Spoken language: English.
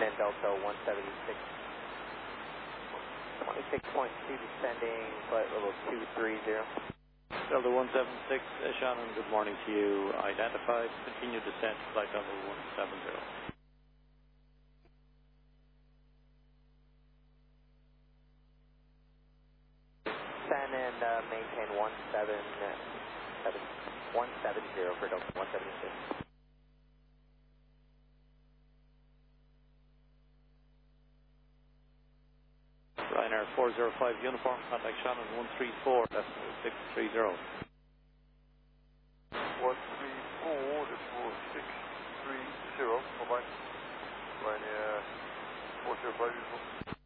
And Delta 176, 26.2 descending, flight level 230. Delta 176, Shannon, good morning to you. Identified, continue descent, flight level 170. Descend and maintain 170 for Delta 176. Ryanair 405 uniform, contact Shannon 134, that's 630. 134, this was 630, bye-bye. Ryanair 405 uniform.